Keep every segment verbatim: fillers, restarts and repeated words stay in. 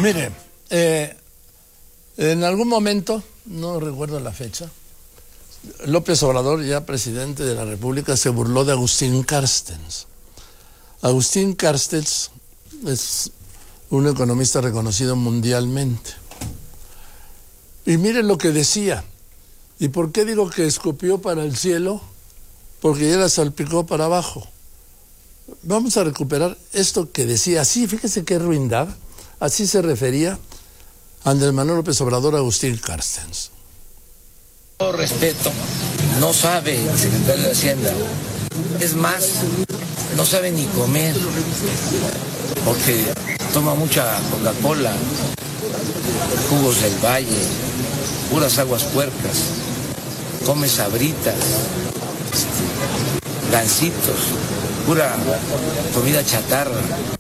Mire, eh, en algún momento, no recuerdo la fecha, López Obrador, ya presidente de la República, se burló de Agustín Carstens. Agustín Carstens es un economista reconocido mundialmente. Y miren lo que decía. ¿Y por qué digo que escupió para el cielo? Porque ya la salpicó para abajo. Vamos a recuperar esto que decía así, fíjese qué ruindad. Así se refería Andrés Manuel López Obrador a Agustín Carstens. Todo respeto, no sabe el secretario de Hacienda. Es más, no sabe ni comer, porque toma mucha Coca-Cola, jugos del Valle, puras aguas puercas, come sabritas, gancitos, pura comida chatarra.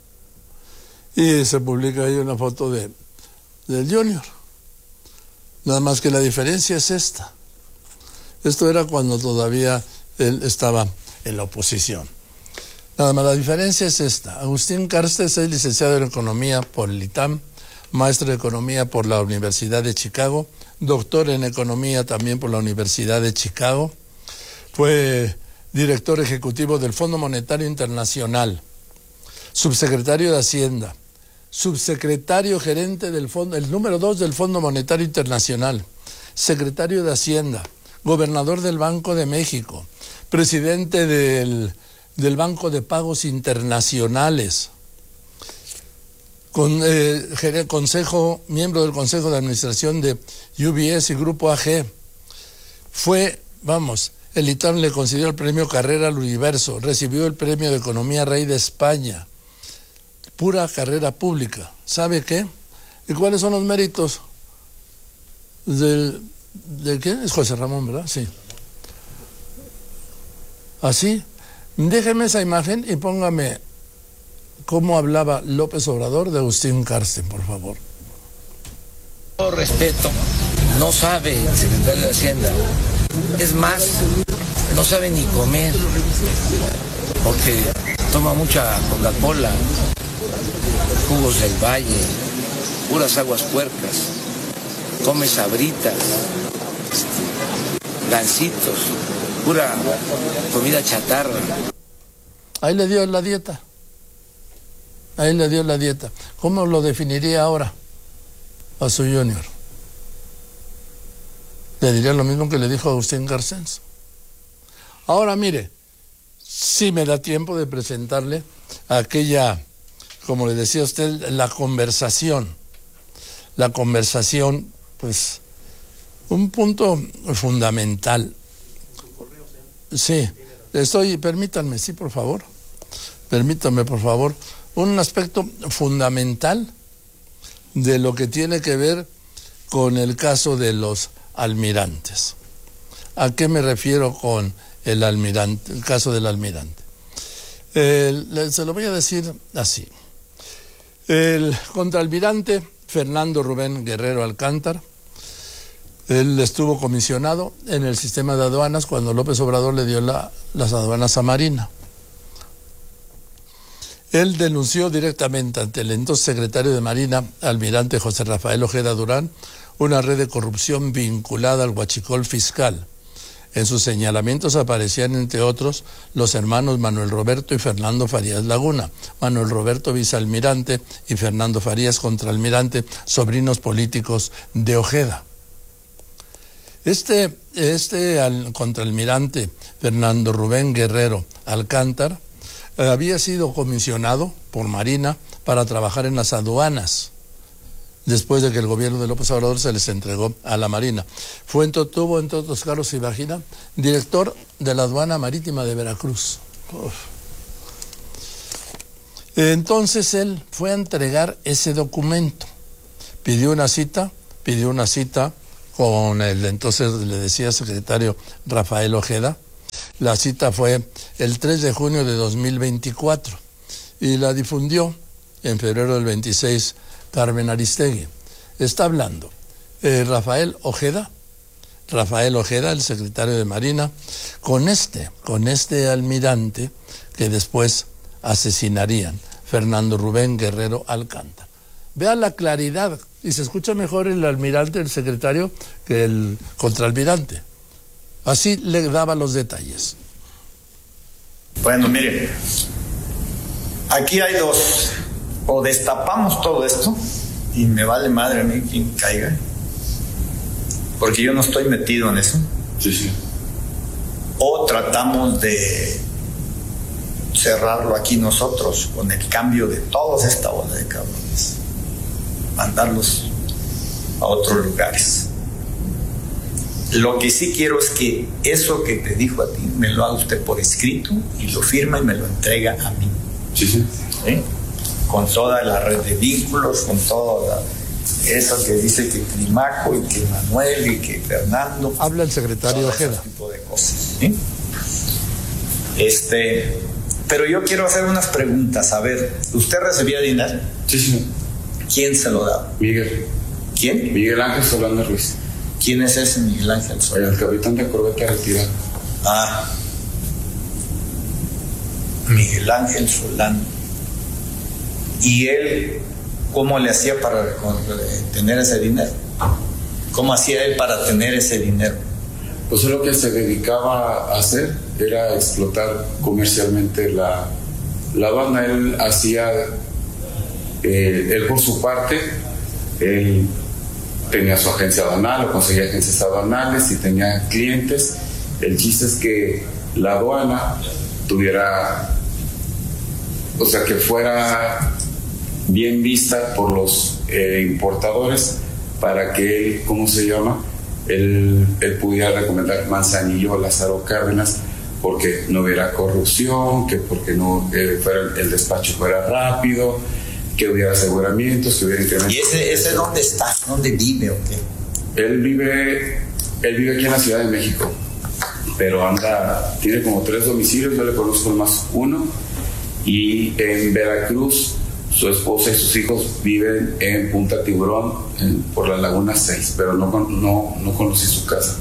Y se publica ahí una foto de del Junior. Nada más que la diferencia es esta. Esto era cuando todavía él estaba en la oposición. Nada más la diferencia es esta. Agustín Carstens es licenciado en Economía por el ITAM, maestro de Economía por la Universidad de Chicago, doctor en Economía también por la Universidad de Chicago. Fue director ejecutivo del Fondo Monetario Internacional, subsecretario de Hacienda, subsecretario gerente del fondo, el número dos del Fondo Monetario Internacional, secretario de Hacienda, gobernador del Banco de México, presidente del, del Banco de Pagos Internacionales, con, eh, consejo, miembro del Consejo de Administración de U B S y Grupo A G. Fue, vamos, el ITAM le concedió el premio Carrera al Universo, recibió el premio de Economía Rey de España. Pura carrera pública. ¿Sabe qué? ¿Y cuáles son los méritos del, de qué? Es José Ramón, ¿verdad? Sí. Así. Déjeme esa imagen y póngame cómo hablaba López Obrador de Agustín Carstens, por favor. Todo respeto, no sabe el secretario de Hacienda. Es más, no sabe ni comer, porque toma mucha Coca-Cola, jugos del Valle, puras aguas puercas, come sabritas, gancitos, pura comida chatarra. Ahí le dio la dieta. Ahí le dio la dieta. ¿Cómo lo definiría ahora a su Junior? Le diría lo mismo que le dijo a Agustín Carstens. Ahora mire, sí me da tiempo de presentarle aquella, como le decía a usted, la conversación. La conversación, pues, un punto fundamental. Sí, estoy, permítanme, sí, por favor. Permítanme, por favor. Un aspecto fundamental de lo que tiene que ver con el caso de los almirantes. ¿A qué me refiero con el almirante, el caso del almirante? Eh, se lo voy a decir así. El contraalmirante Fernando Rubén Guerrero Alcántar, él estuvo comisionado en el sistema de aduanas cuando López Obrador le dio la, las aduanas a Marina. Él denunció directamente ante el entonces secretario de Marina, almirante José Rafael Ojeda Durán, una red de corrupción vinculada al huachicol fiscal. En sus señalamientos aparecían, entre otros, los hermanos Manuel Roberto y Fernando Farías Laguna. Manuel Roberto vicealmirante y Fernando Farías contraalmirante, sobrinos políticos de Ojeda. Este, este al, contraalmirante Fernando Rubén Guerrero Alcántar eh, había sido comisionado por Marina para trabajar en las aduanas, después de que el gobierno de López Obrador se les entregó a la Marina. Fue, tuvo, entre otros cargos, se imagina, director de la aduana marítima de Veracruz. Uf. Entonces él fue a entregar ese documento. Pidió una cita, pidió una cita con el entonces, le decía, secretario Rafael Ojeda. La cita fue el tres de junio de dos mil veinticuatro y la difundió en febrero del veintiséis Carmen Aristegui. Está hablando eh, Rafael Ojeda, Rafael Ojeda, el secretario de Marina, con este, con este almirante que después asesinarían, Fernando Rubén Guerrero Alcántar. vea la claridad, y se escucha mejor el almirante, el secretario, que el contraalmirante. Así le daba los detalles. Bueno, mire, aquí hay dos, o destapamos todo esto, y me vale madre a mí quien caiga, porque yo no estoy metido en eso. Sí, sí. O tratamos de cerrarlo aquí nosotros con el cambio de toda esta bola de cabrones, mandarlos a otros lugares. Lo que sí quiero es que eso que te dijo a ti me lo haga usted por escrito y lo firma y me lo entrega a mí. Sí, sí. ¿Sí? Con toda la red de vínculos, con todo la, eso que dice que Climaco y que Manuel y que Fernando. Habla el secretario Ojeda. Ese tipo de cosas. ¿Sí? Este, pero yo quiero hacer unas preguntas. A ver, ¿usted recibía dinero? Sí, sí. ¿Quién se lo daba? Miguel. ¿Quién? Miguel Ángel Solano Ruiz. ¿Quién es ese Miguel Ángel Solano? El capitán de corbeta retirado. Ah. Miguel Ángel Solano. ¿Y él cómo le hacía para tener ese dinero? ¿Cómo hacía él para tener ese dinero? Pues lo que se dedicaba a hacer era explotar comercialmente la, la banda. Él hacía, eh, él por su parte, él tenía su agencia aduanal o conseguía agencias aduanales y tenía clientes. El chiste es que la aduana tuviera, o sea, que fuera bien vista por los eh, importadores para que él, ¿cómo se llama? Él, él pudiera recomendar Manzanillo o Lázaro Cárdenas porque no hubiera corrupción, que porque no eh, fuera, el despacho fuera rápido, que hubiera aseguramientos, que hubiera incrementos. ¿Y ese, ese dónde está? ¿Dónde vive o qué? Él vive, él vive aquí en la Ciudad de México, pero anda, tiene como tres domicilios, yo le conozco más uno, y en Veracruz su esposa y sus hijos viven en Punta Tiburón, en, por la Laguna seis, pero no, no, no conocí su casa.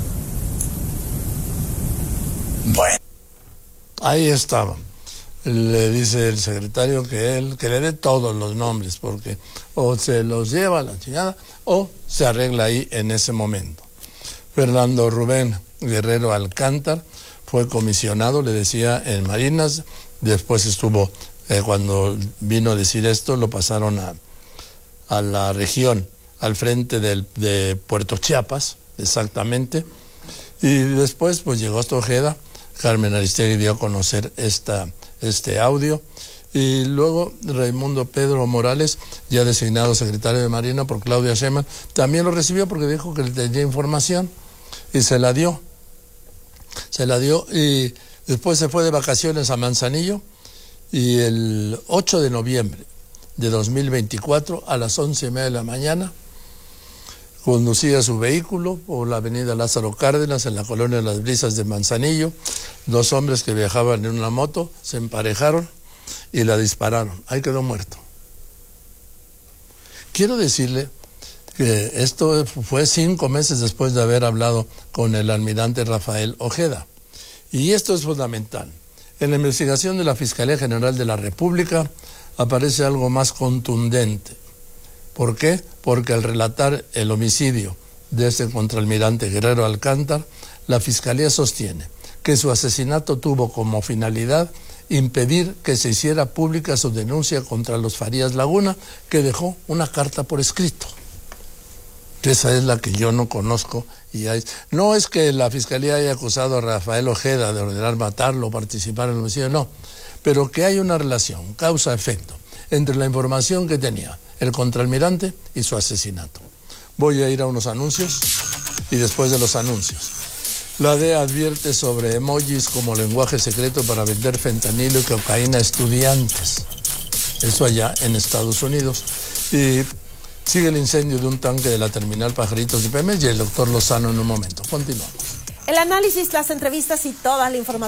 Bueno. Ahí estaba. Le dice el secretario que él, que le dé todos los nombres, porque o se los lleva a la chingada o se arregla ahí en ese momento. Fernando Rubén Guerrero Alcántar fue comisionado, le decía, en Marinas, después estuvo... Eh, cuando vino a decir esto, lo pasaron a, a la región, al frente del, de Puerto Chiapas, exactamente, y después pues llegó hasta Ojeda. Carmen Aristegui dio a conocer esta, este audio, y luego Raimundo Pedro Morales, ya designado secretario de Marina por Claudia Sheinbaum, también lo recibió porque dijo que le tenía información, y se la dio, se la dio, y después se fue de vacaciones a Manzanillo. Y el ocho de noviembre de dos mil veinticuatro, a las once y media de la mañana, conducía su vehículo por la avenida Lázaro Cárdenas, en la colonia de Las Brisas de Manzanillo. Dos hombres que viajaban en una moto se emparejaron y la dispararon. Ahí quedó muerto. Quiero decirle que esto fue cinco meses después de haber hablado con el almirante Rafael Ojeda. Y esto es fundamental. En la investigación de la Fiscalía General de la República aparece algo más contundente. ¿Por qué? Porque al relatar el homicidio de este contraalmirante Guerrero Alcántar, la Fiscalía sostiene que su asesinato tuvo como finalidad impedir que se hiciera pública su denuncia contra los Farías Laguna, que dejó una carta por escrito. Esa es la que yo no conozco. Y hay... No es que la Fiscalía haya acusado a Rafael Ojeda de ordenar matarlo o participar en el homicidio, no. Pero que hay una relación, causa-efecto, entre la información que tenía el contraalmirante y su asesinato. Voy a ir a unos anuncios y después de los anuncios. La D E A advierte sobre emojis como lenguaje secreto para vender fentanilo y cocaína a estudiantes. Eso allá en Estados Unidos. Y sigue el incendio de un tanque de la terminal Pajaritos de Pemex y el doctor Lozano en un momento. Continuamos. El análisis, las entrevistas y toda la información